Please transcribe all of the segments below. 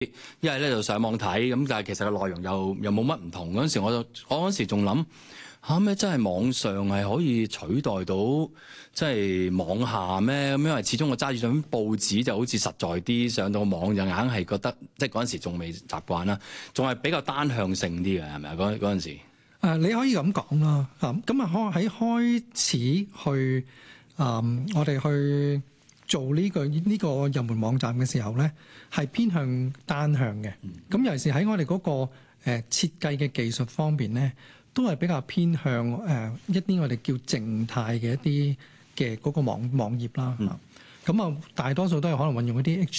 一係咧就上網睇，咁但係其實個內容又冇乜唔同。嗰陣時我嗰陣時仲諗嚇咩，真係網上係可以取代到即係網下咩？咁因為始終我揸住張報紙就好似實在啲，上到網就硬係覺得即係嗰陣時仲未習慣啦，仲係比較單向性啲嘅，係咪啊？嗰陣時你可以咁講啦，咁啊喺開始去我哋去做呢個入門網站嘅時候咧，係偏向單向嘅。咁尤其是喺我哋嗰個設計嘅技術方面咧，都係比較偏向一啲我哋叫靜態嘅一啲嘅嗰個網頁啦。咁啊，大多數都係可能運用一啲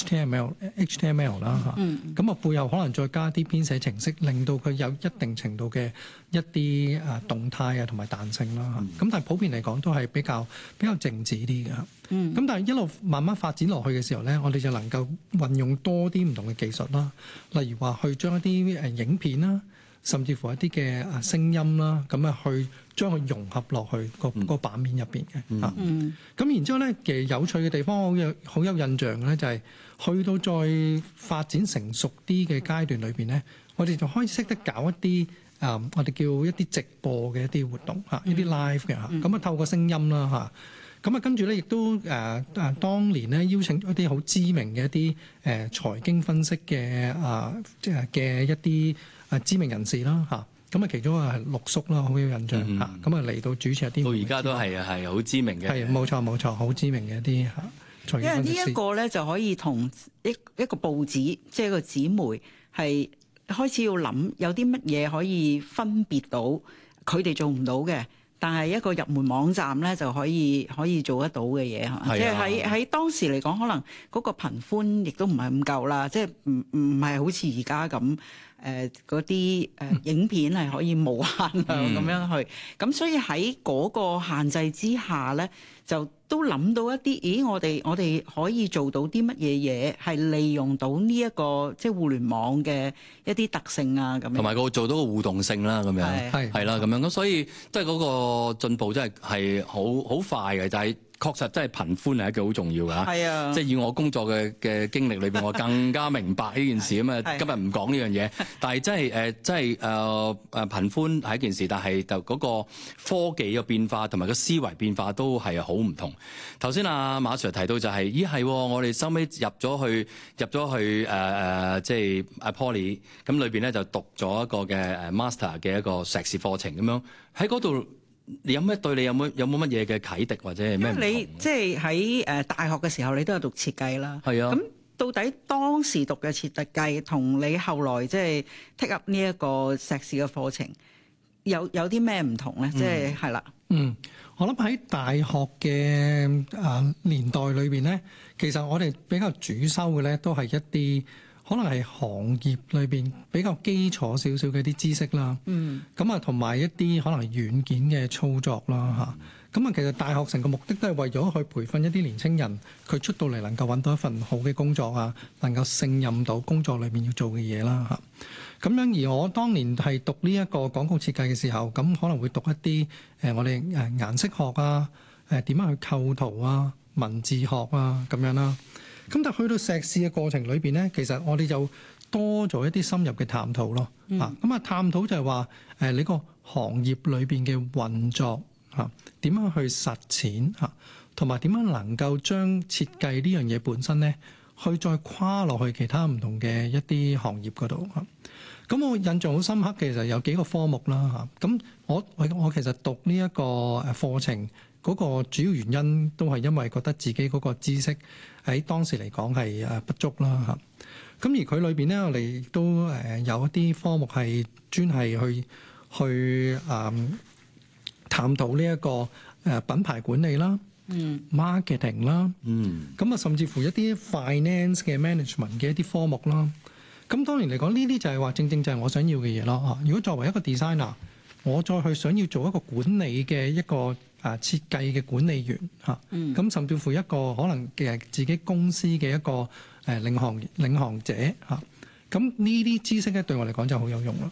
HTML 啦。咁啊，背後可能再加啲編寫程式，令到佢有一定程度嘅一啲動態啊同埋彈性啦。咁但係普遍嚟講都係比較靜止啲嘅。咁但係一路慢慢發展落去嘅時候咧，我哋就能夠運用多啲唔同嘅技術啦，例如話去將一啲影片啦，甚至乎一啲嘅聲音啦，咁啊去將佢融合落去個版面入邊嘅。咁然之後咧，其實有趣嘅地方好有印象嘅咧，就係去到再發展成熟啲嘅階段裏邊咧，我哋就開始識得搞一啲我哋叫一啲直播嘅一啲活動嚇，一啲 live 嘅嚇。咁啊透過聲音啦嚇。咁啊，跟住咧，亦都當年咧邀請一啲好知名嘅一啲財經分析嘅嘅一啲知名人士啦嚇。咁啊，其中係陸叔啦，好有印象嚇。咁啊嚟到主持一啲， 到而家都係好知名嘅。 係冇錯，好知名嘅一啲財經分析師。 因為呢一個咧就可以同一個報紙，即係一個紙媒，係開始要諗有啲乜嘢可以分別到佢哋做唔到嘅。但係一個入門網站咧就可以做得到嘅嘢，即係喺當時嚟講，可能嗰個頻寬亦都唔係咁夠啦，即係唔係好似而家咁嗰啲影片係可以無限量咁樣去，咁所以喺嗰個限制之下咧，就都諗到一啲，咦？我哋可以做到啲乜嘢嘢，係利用到呢一個即係互聯網嘅一啲特性啊，咁樣同埋做到個互動性啦，咁樣係啦，咁樣咁，所以即係嗰個進步真係好快嘅，但係確實真係頻寬係一個好重要㗎。係啊，即係以我工作嘅經歷裏邊，我更加明白呢件事咁啊。今日唔講呢樣嘢，但係真係頻寬係一件事，但係就嗰個科技嘅變化同埋個思維變化都係好唔同。頭先阿馬 Sir 提到就係，咦係我哋收尾入咗去即係阿 Poly 咁裏邊咧就讀咗一個嘅Master 嘅一個碩士課程咁樣喺嗰度。你有咩對你有冇乜嘢嘅啟迪或者係咩？ 因為你即係喺大學嘅時候，你都有讀設計啦。係啊。咁到底當時讀嘅設計同你後來即係 take up 呢一個碩士嘅課程有啲咩唔同咧？即係係啦。 我諗喺大學嘅年代裏邊咧，其實我哋比較主修嘅咧都係一啲可能係行業裏邊比較基礎少少嘅一啲知識啦。咁啊，同埋一啲可能係軟件嘅操作啦嚇。咁啊，其實大學城嘅目的都係為咗去培訓一啲年青人，佢出到嚟能夠揾到一份好嘅工作啊，能夠勝任到工作裏面要做嘅嘢啦嚇。咁樣而我當年係讀呢一個廣告設計嘅時候，咁可能會讀一啲我哋顏色學啊，點樣去構圖啊、文字學啊咁樣啦。咁但係去到碩士嘅過程裏邊咧，其實我哋就多咗一啲深入嘅探討咯。咁探討就係話你個行業裏邊嘅運作點樣去實踐同埋點樣能夠將設計呢樣嘢本身咧，去再跨落去其他唔同嘅一啲行業嗰度。咁我印象好深刻，其實有幾個科目啦嚇。咁我其實讀呢一個課程嗰個主要原因都係因為覺得自己嗰個知識喺當時嚟講係不足啦嚇。咁而佢裏邊咧，我哋亦都有一啲科目係專係去探討呢一個品牌管理啦、marketing 啦，咁啊甚至乎一啲 finance 嘅 management 嘅一啲科目啦。咁當然嚟講，呢啲就係話正正就係我想要嘅嘢咯嚇。如果作為一個 designer，我再去想要做一個管理嘅一個設計嘅管理員嚇，咁甚至乎一個可能嘅自己公司嘅一個領航者嚇，咁呢啲知識咧對我嚟講就好有用咯。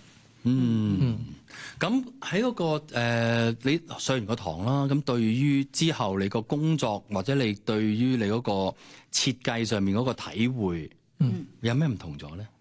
咁喺嗰個你上完個堂啦，咁對於之後你個工作或者你對於你嗰個設計上面嗰個體會，有咩唔同咗咧？